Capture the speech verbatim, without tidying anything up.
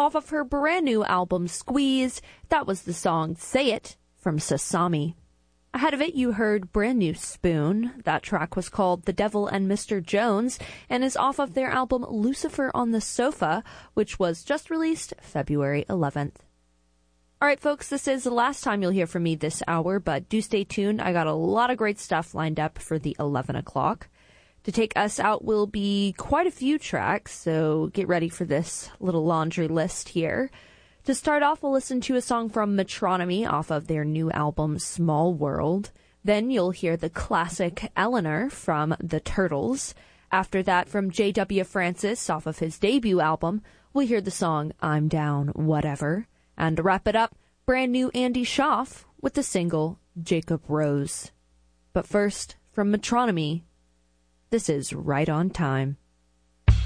off of her brand new album Squeeze. That was the song Say It from Sasami. Ahead of it, you heard Brand New Spoon. That track was called The Devil and Mister Jones and is off of their album Lucifer on the Sofa, which was just released February eleventh. All right, folks, this is the last time you'll hear from me this hour, but do stay tuned. I got a lot of great stuff lined up for the eleven o'clock. To take us out will be quite a few tracks, so get ready for this little laundry list here. To start off, we'll listen to a song from Metronomy off of their new album, Small World. Then you'll hear the classic Eleanor from The Turtles. After that, from J W Francis off of his debut album, we'll hear the song I'm Down, Whatever. And to wrap it up, brand new Andy Schaaf with the single Jacob Rose. But first, from Metronomy, this is Right on Time.